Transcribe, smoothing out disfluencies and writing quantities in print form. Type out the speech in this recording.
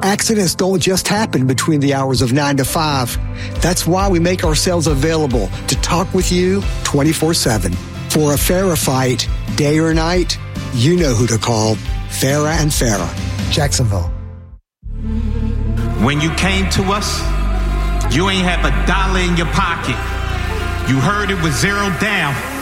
Accidents don't just happen between the hours of 9 to 5. That's why we make ourselves available to talk with you 24/7. For a Farah fight, day or night, you know who to call. Farah and Farah, Jacksonville. When you came to us, you ain't have $1 in your pocket. You heard it was zero down.